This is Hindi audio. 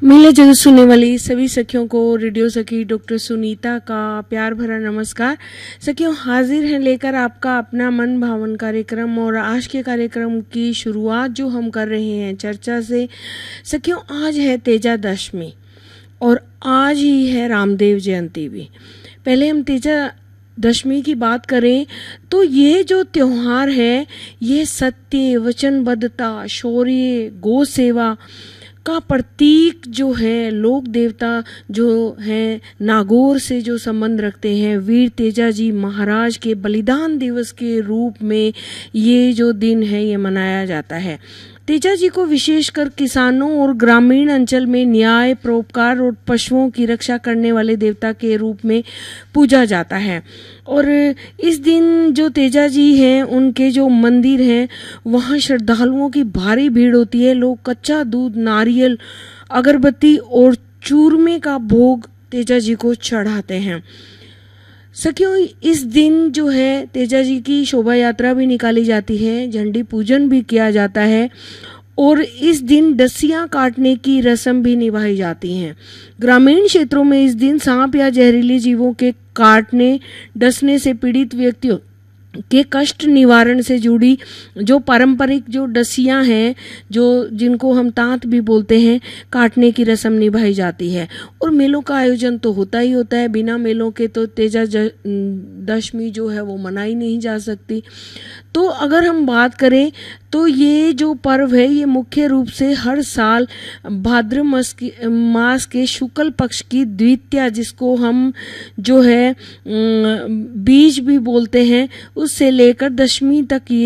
मेले जगत सुनने वाली सभी सखियों को रेडियो सखी डॉक्टर सुनीता का प्यार भरा नमस्कार। सखियों, हाजिर हैं लेकर आपका अपना मन भावन कार्यक्रम। और आज के कार्यक्रम की शुरुआत जो हम कर रहे हैं चर्चा से। सखियों, आज है तेजा दशमी और आज ही है रामदेव जयंती भी। पहले हम तेजा दशमी की बात करें तो ये जो त्योहार है ये सत्य, वचनबद्धता, शौर्य, गौ सेवा का प्रतीक जो है, लोक देवता जो है नागौर से जो संबंध रखते हैं, वीर तेजा जी महाराज के बलिदान दिवस के रूप में ये जो दिन है ये मनाया जाता है। तेजा जी को विशेषकर किसानों और ग्रामीण अंचल में न्याय, परोपकार और पशुओं की रक्षा करने वाले देवता के रूप में पूजा जाता है। और इस दिन जो तेजा जी हैं उनके जो मंदिर हैं वहाँ श्रद्धालुओं की भारी भीड़ होती है। लोग कच्चा दूध, नारियल, अगरबत्ती और चूरमे का भोग तेजा जी को चढ़ाते हैं। सखियों, इस दिन जो है तेजा जी की शोभा यात्रा भी निकाली जाती है, झंडी पूजन भी किया जाता है और इस दिन डसियां काटने की रस्म भी निभाई जाती हैं। ग्रामीण क्षेत्रों में इस दिन सांप या जहरीले जीवों के काटने, डसने से पीड़ित व्यक्तियों के कष्ट निवारण से जुड़ी जो पारंपरिक जो डसियां हैं, जो जिनको हम तांत भी बोलते हैं, काटने की रस्म निभाई जाती है। और मेलों का आयोजन तो होता ही होता है। बिना मेलों के तो तेजा दशमी जो है वो मनाई नहीं जा सकती। तो अगर हम बात करें तो ये जो पर्व है ये मुख्य रूप से हर साल भाद्र मास के शुक्ल पक्ष की द्वितीया, जिसको हम जो है बीज भी बोलते हैं, उससे लेकर दशमी तक ये